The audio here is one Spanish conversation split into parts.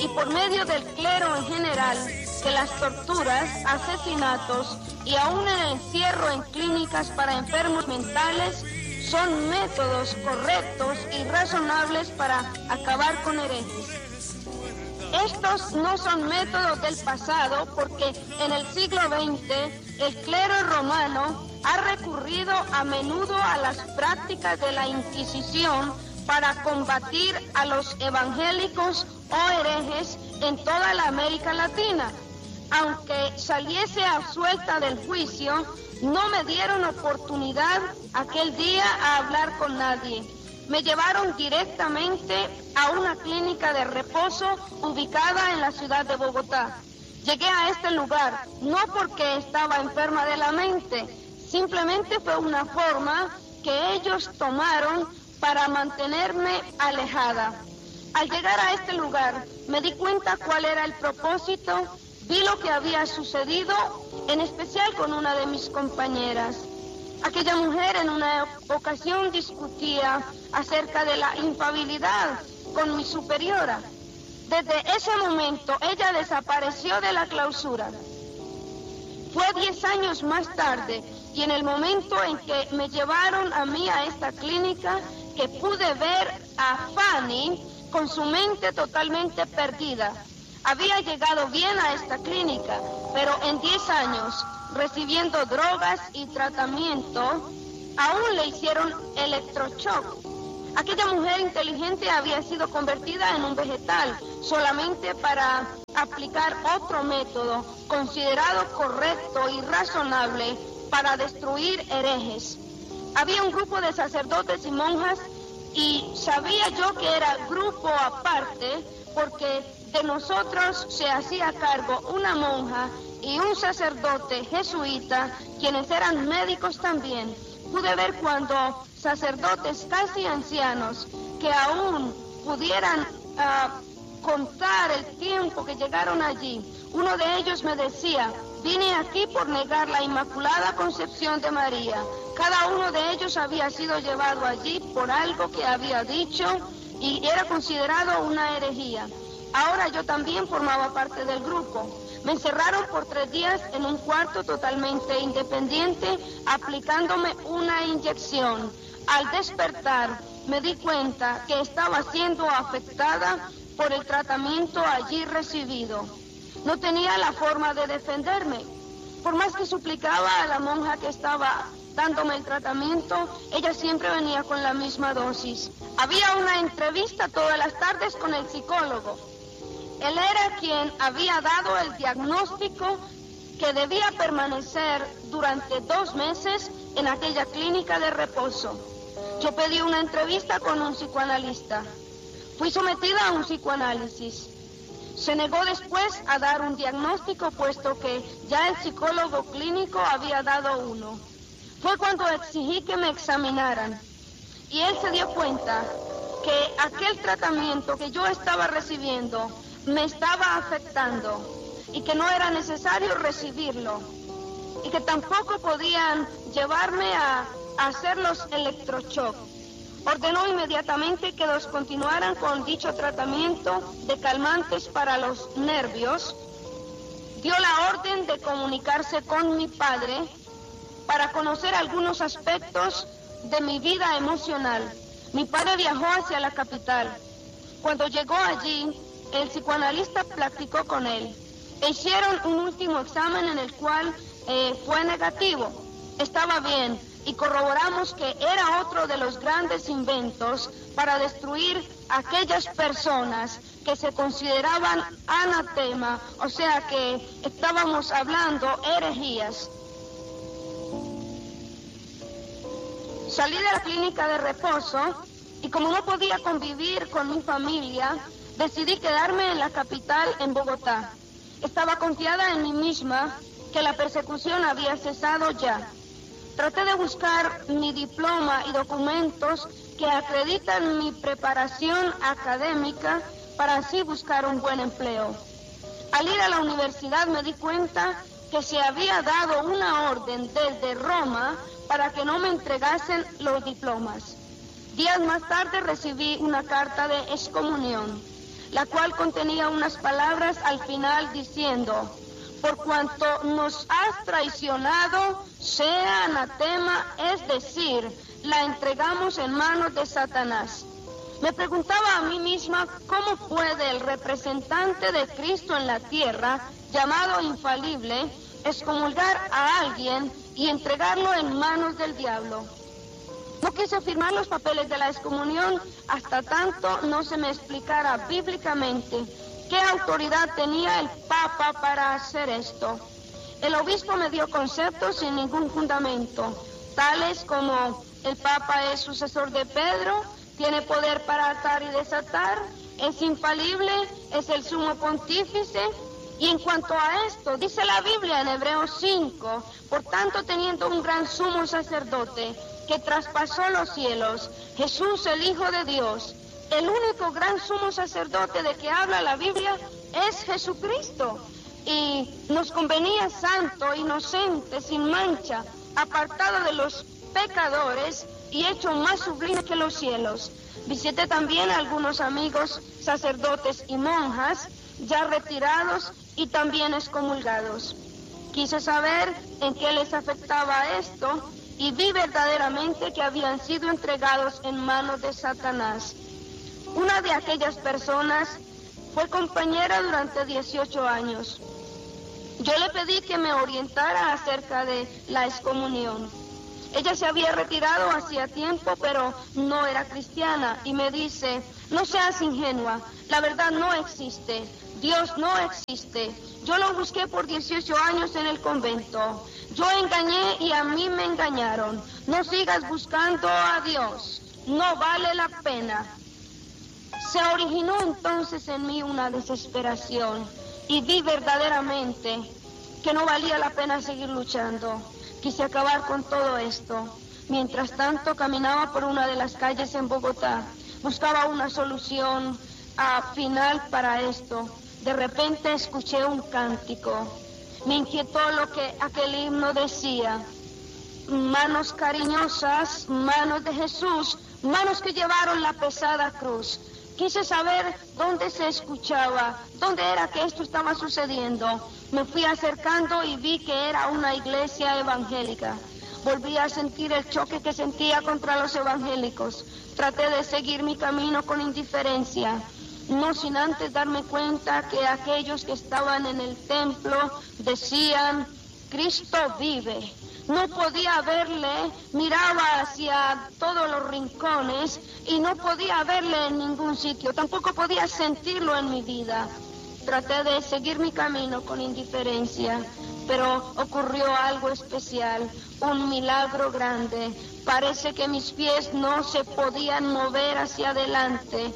y por medio del clero en general que las torturas, asesinatos y aún el encierro en clínicas para enfermos mentales son métodos correctos y razonables para acabar con herejes. Estos no son métodos del pasado porque en el siglo XX el clero romano ha recurrido a menudo a las prácticas de la Inquisición para combatir a los evangélicos o herejes en toda la América Latina. Aunque saliese absuelta del juicio, no me dieron oportunidad aquel día a hablar con nadie. Me llevaron directamente a una clínica de reposo ubicada en la ciudad de Bogotá. Llegué a este lugar no porque estaba enferma de la mente, simplemente fue una forma que ellos tomaron para mantenerme alejada. Al llegar a este lugar, me di cuenta cuál era el propósito, vi lo que había sucedido, en especial con una de mis compañeras. Aquella mujer en una ocasión discutía acerca de la infalibilidad con mi superiora. Desde ese momento, ella desapareció de la clausura. Fue 10 años más tarde, y en el momento en que me llevaron a mí a esta clínica, que pude ver a Fanny con su mente totalmente perdida. Había llegado bien a esta clínica, pero en 10 años, recibiendo drogas y tratamiento, aún le hicieron electroshock. Aquella mujer inteligente había sido convertida en un vegetal solamente para aplicar otro método considerado correcto y razonable para destruir herejes. Había un grupo de sacerdotes y monjas y sabía yo que era grupo aparte porque de nosotros se hacía cargo una monja y un sacerdote jesuita, quienes eran médicos también. Pude ver cuando sacerdotes casi ancianos que aún pudieran contar el tiempo que llegaron allí. Uno de ellos me decía: vine aquí por negar la Inmaculada Concepción de María. Cada uno de ellos había sido llevado allí por algo que había dicho y era considerado una herejía. Ahora yo también formaba parte del grupo. Me encerraron por 3 días en un cuarto totalmente independiente, aplicándome una inyección. Al despertar, me di cuenta que estaba siendo afectada por el tratamiento allí recibido. No tenía la forma de defenderme. Por más que suplicaba a la monja que estaba dándome el tratamiento, ella siempre venía con la misma dosis. Había una entrevista todas las tardes con el psicólogo. Él era quien había dado el diagnóstico que debía permanecer durante 2 meses en aquella clínica de reposo. Yo pedí una entrevista con un psicoanalista. Fui sometida a un psicoanálisis. Se negó después a dar un diagnóstico, puesto que ya el psicólogo clínico había dado uno. Fue cuando exigí que me examinaran, y él se dio cuenta que aquel tratamiento que yo estaba recibiendo me estaba afectando, y que no era necesario recibirlo, y que tampoco podían llevarme a hacer los electroshock. Ordenó inmediatamente que los continuaran con dicho tratamiento de calmantes para los nervios. Dio la orden de comunicarse con mi padre para conocer algunos aspectos de mi vida emocional. Mi padre viajó hacia la capital. Cuando llegó allí, el psicoanalista platicó con él. Hicieron un último examen en el cual fue negativo. Estaba bien. Y corroboramos que era otro de los grandes inventos para destruir a aquellas personas que se consideraban anatema, o sea que estábamos hablando herejías. Salí de la clínica de reposo y como no podía convivir con mi familia, decidí quedarme en la capital, en Bogotá. Estaba confiada en mí misma que la persecución había cesado ya. Traté de buscar mi diploma y documentos que acreditan mi preparación académica para así buscar un buen empleo. Al ir a la universidad me di cuenta que se había dado una orden desde Roma para que no me entregasen los diplomas. Días más tarde recibí una carta de excomunión. la cual contenía unas palabras al final diciendo: por cuanto nos has traicionado, sea anatema, es decir, la entregamos en manos de Satanás. Me preguntaba a mí misma cómo puede el representante de Cristo en la tierra, llamado infalible, excomulgar a alguien y entregarlo en manos del diablo. No quise firmar los papeles de la excomunión hasta tanto no se me explicara bíblicamente qué autoridad tenía el Papa para hacer esto. El obispo me dio conceptos sin ningún fundamento, tales como: el Papa es sucesor de Pedro, tiene poder para atar y desatar, es infalible, es el sumo pontífice. Y en cuanto a esto, dice la Biblia en Hebreos 5, por tanto, teniendo un gran sumo sacerdote que traspasó los cielos, Jesús el Hijo de Dios, el único gran sumo sacerdote de que habla la Biblia es Jesucristo. Y nos convenía santo, inocente, sin mancha, apartado de los pecadores y hecho más sublime que los cielos. Visité también a algunos amigos sacerdotes y monjas, ya retirados y también excomulgados. Quise saber en qué les afectaba esto y vi verdaderamente que habían sido entregados en manos de Satanás. Una de aquellas personas fue compañera durante 18 años. Yo le pedí que me orientara acerca de la excomunión. Ella se había retirado hacía tiempo, pero no era cristiana, y me dice: no seas ingenua, la verdad no existe, Dios no existe. Yo lo busqué por 18 años en el convento. Yo engañé y a mí me engañaron. No sigas buscando a Dios, no vale la pena. Se originó entonces en mí una desesperación y vi verdaderamente que no valía la pena seguir luchando. Quise acabar con todo esto. Mientras tanto, caminaba por una de las calles en Bogotá. Buscaba una solución final para esto. De repente escuché un cántico. Me inquietó lo que aquel himno decía: manos cariñosas, manos de Jesús, manos que llevaron la pesada cruz. Quise saber dónde se escuchaba, dónde era que esto estaba sucediendo. Me fui acercando y vi que era una iglesia evangélica. Volví a sentir el choque que sentía contra los evangélicos. Traté de seguir mi camino con indiferencia, no sin antes darme cuenta que aquellos que estaban en el templo decían: Cristo vive. No podía verle, miraba hacia todos los rincones y no podía verle en ningún sitio, tampoco podía sentirlo en mi vida. Traté de seguir mi camino con indiferencia, pero ocurrió algo especial, un milagro grande. Parece que mis pies no se podían mover hacia adelante.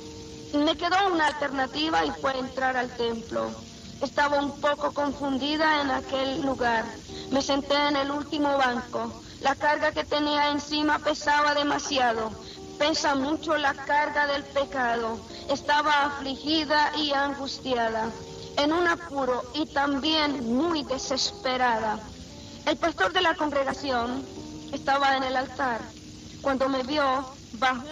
Me quedó una alternativa y fue entrar al templo. Estaba un poco confundida en aquel lugar. Me senté en el último banco. La carga que tenía encima pesaba demasiado. Pesa mucho la carga del pecado. Estaba afligida y angustiada, en un apuro y también muy desesperada. El pastor de la congregación estaba en el altar. Cuando me vio, bajó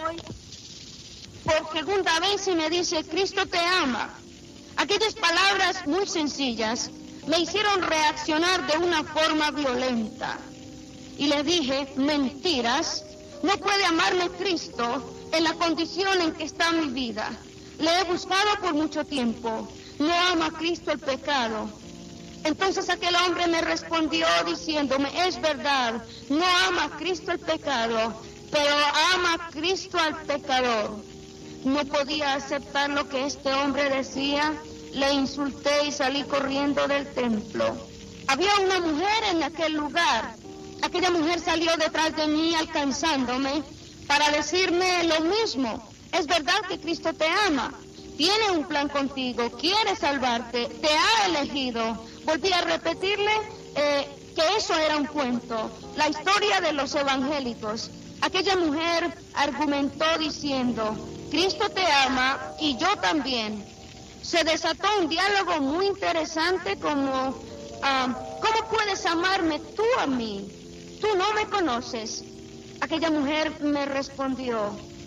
por segunda vez y me dice: Cristo te ama. Aquellas palabras muy sencillas me hicieron reaccionar de una forma violenta. Y le dije: mentiras, no puede amarme Cristo en la condición en que está mi vida. Le he buscado por mucho tiempo, no ama Cristo el pecado. Entonces aquel hombre me respondió diciéndome: es verdad, no ama Cristo el pecado, pero ama Cristo al pecador. No podía aceptar lo que este hombre decía. Le insulté y salí corriendo del templo. Había una mujer en aquel lugar. Aquella mujer salió detrás de mí alcanzándome para decirme lo mismo. Es verdad que Cristo te ama, tiene un plan contigo, quiere salvarte, te ha elegido. Volví a repetirle que eso era un cuento, la historia de los evangélicos. Aquella mujer argumentó diciendo: Cristo te ama y yo también. Se desató un diálogo muy interesante como: ¿cómo puedes amarme tú a mí? Tú no me conoces. Aquella mujer me respondió: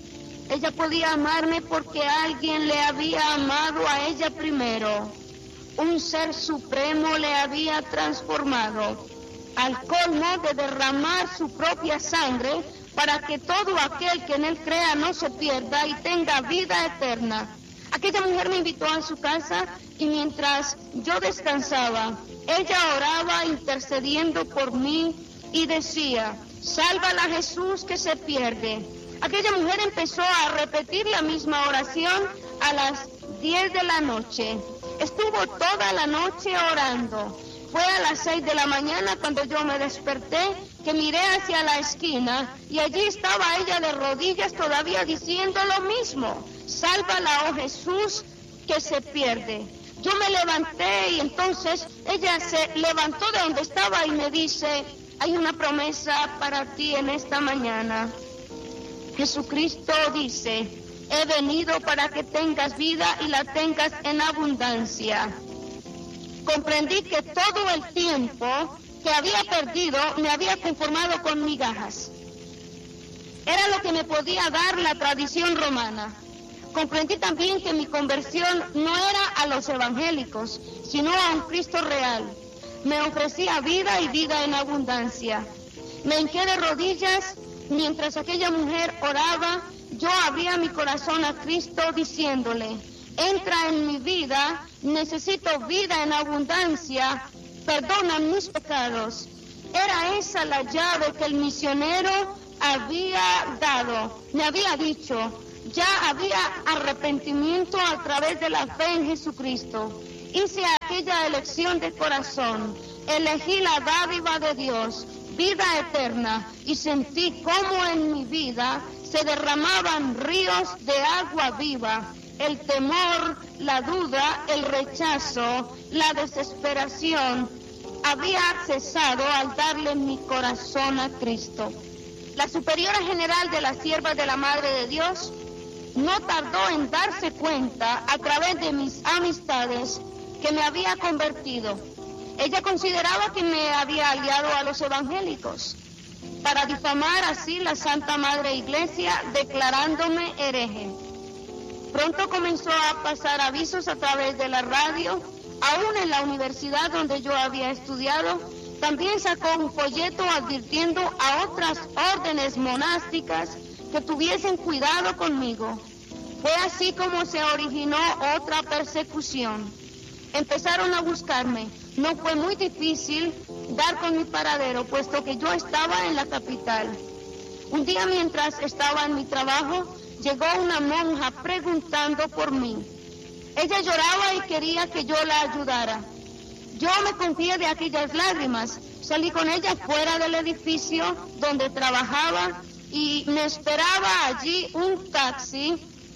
Ella podía amarme porque alguien le había amado a ella primero. Un ser supremo le había transformado, al colmo de derramar su propia sangre para que todo aquel que en él crea no se pierda y tenga vida eterna. Aquella mujer me invitó a su casa y mientras yo descansaba, ella oraba intercediendo por mí y decía: sálvala, Jesús, que se pierde. Aquella mujer empezó a repetir la misma oración a las 10 de la noche. Estuvo toda la noche orando. Fue a las 6 de la mañana cuando yo me desperté, que miré hacia la esquina y allí estaba ella de rodillas todavía diciendo lo mismo: sálvala, oh Jesús, que se pierde. Yo me levanté y entonces ella se levantó de donde estaba y me dice: hay una promesa para ti en esta mañana. Jesucristo dice: he venido para que tengas vida y la tengas en abundancia. Comprendí que todo el tiempo que había perdido me había conformado con migajas. Era lo que me podía dar la tradición romana. Comprendí también que mi conversión no era a los evangélicos, sino a un Cristo real. Me ofrecía vida y vida en abundancia. Me hinqué de rodillas mientras aquella mujer oraba. Yo abría mi corazón a Cristo diciéndole: entra en mi vida, necesito vida en abundancia, perdona mis pecados. Era esa la llave que el misionero había dado. Me había dicho: ya había arrepentimiento a través de la fe en Jesucristo. Hice aquella elección de corazón, elegí la dádiva de Dios, vida eterna, y sentí cómo en mi vida se derramaban ríos de agua viva. El temor, la duda, el rechazo, la desesperación había cesado al darle mi corazón a Cristo. La superiora general de las siervas de la Madre de Dios no tardó en darse cuenta a través de mis amistades que me había convertido. Ella consideraba que me había aliado a los evangélicos para difamar así la Santa Madre Iglesia, declarándome hereje. Pronto comenzó a pasar avisos a través de la radio, aún en la universidad donde yo había estudiado. También sacó un folleto advirtiendo a otras órdenes monásticas que tuviesen cuidado conmigo. Fue así como se originó otra persecución. Empezaron a buscarme. No fue muy difícil dar con mi paradero, puesto que yo estaba en la capital. Un día, mientras estaba en mi trabajo, llegó una monja preguntando por mí. Ella lloraba y quería que yo la ayudara. Yo me confié de aquellas lágrimas. Salí con ella fuera del edificio donde trabajaba y me esperaba allí un taxi.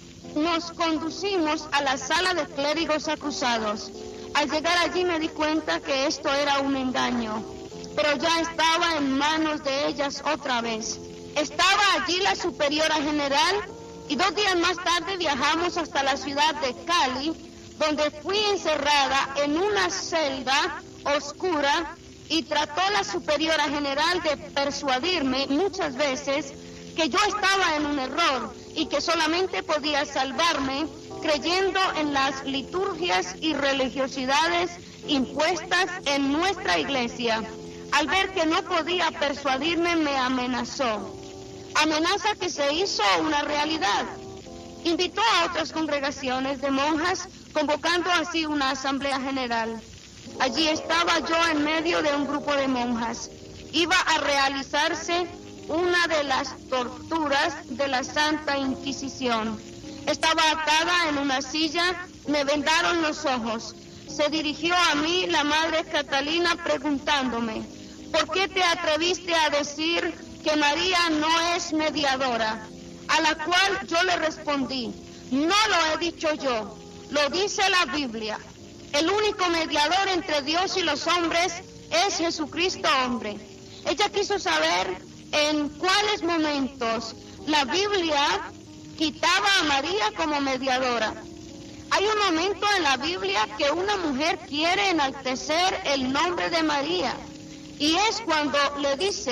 Nos conducimos a la sala de clérigos acusados. Al llegar allí me di cuenta que esto era un engaño, pero ya estaba en manos de ellas otra vez. Estaba allí la superiora general y 2 días más tarde viajamos hasta la ciudad de Cali, donde fui encerrada en una celda oscura y trató la superiora general de persuadirme muchas veces que yo estaba en un error y que solamente podía salvarme creyendo en las liturgias y religiosidades impuestas en nuestra iglesia. Al ver que no podía persuadirme, me amenazó. Amenaza que se hizo una realidad. Invitó a otras congregaciones de monjas, convocando así una asamblea general. Allí estaba yo en medio de un grupo de monjas. Iba a realizarse una de las torturas de la Santa Inquisición. Estaba atada en una silla, me vendaron los ojos. Se dirigió a mí la Madre Catalina preguntándome: ¿por qué te atreviste a decir que María no es mediadora? A la cual yo le respondí: no lo he dicho yo, lo dice la Biblia. El único mediador entre Dios y los hombres es Jesucristo hombre. Ella quiso saber en cuáles momentos la Biblia quitaba a María como mediadora. Hay un momento en la Biblia que una mujer quiere enaltecer el nombre de María, y es cuando le dice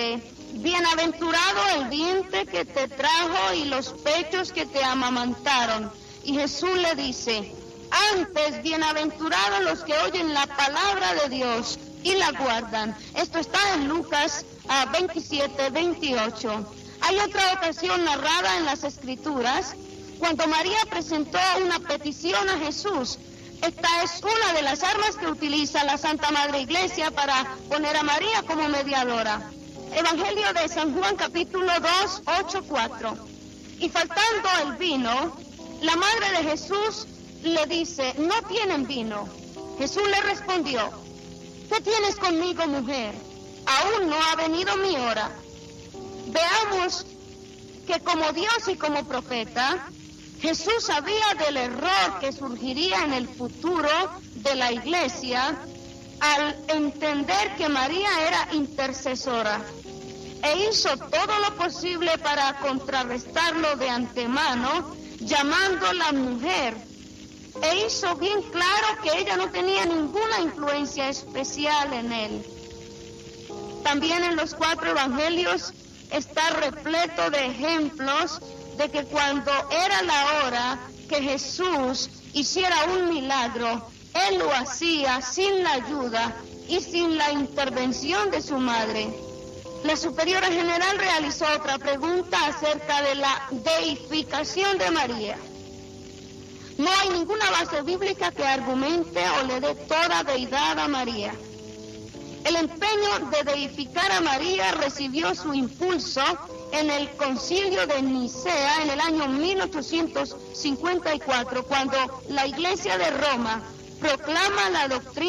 Bienaventurado el vientre que te trajo y los pechos que te amamantaron. Y Jesús le dice, antes, bienaventurados los que oyen la palabra de Dios y la guardan. Esto está en Lucas 27:28. Hay otra ocasión narrada en las Escrituras, cuando María presentó una petición a Jesús. Esta es una de las armas que utiliza la Santa Madre Iglesia para poner a María como mediadora. Evangelio de San Juan, capítulo 2, 8-4. Y faltando el vino, la madre de Jesús le dice, no tienen vino. Jesús le respondió, ¿qué tienes conmigo, mujer? Aún no ha venido mi hora. Veamos que como Dios y como profeta, Jesús sabía del error que surgiría en el futuro de la iglesia al entender que María era intercesora, e hizo todo lo posible para contrarrestarlo de antemano, llamándola mujer, e hizo bien claro que ella no tenía ninguna influencia especial en él. También en los 4 evangelios está repleto de ejemplos de que cuando era la hora que Jesús hiciera un milagro, Él lo hacía sin la ayuda y sin la intervención de su madre. La superiora general realizó otra pregunta acerca de la deificación de María. No hay ninguna base bíblica que argumente o le dé toda deidad a María. El empeño de deificar a María recibió su impulso en el Concilio de Nicea en el año 1854, cuando la Iglesia de Roma proclama la doctrina